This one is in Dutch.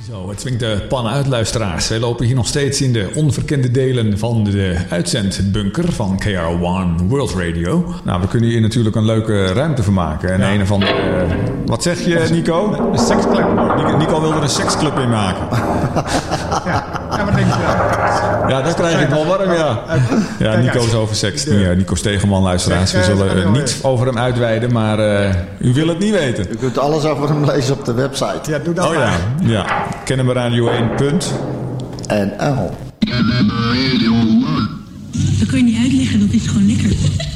Zo, het swingt de pan uit, luisteraars. Wij lopen hier nog steeds in de onverkende delen van de uitzendbunker van KRO1 World Radio. Nou, we kunnen hier natuurlijk een leuke ruimte van maken. En een of andere... wat zeg je, Nico? Een seksclub. Nico wil er een seksclub in maken. Ja, wat denk je wel? Ja, dan krijg ik wel warm, ja. Ja, Nico is over seks. Nico Stegeman, luisteraars. We zullen niet over hem uitweiden, maar u wil het niet weten. U kunt alles over hem lezen op de website. Ja, doe dat maar. Ja. KNMRadio1.nl. Dat kun je niet uitleggen, dat is gewoon lekker.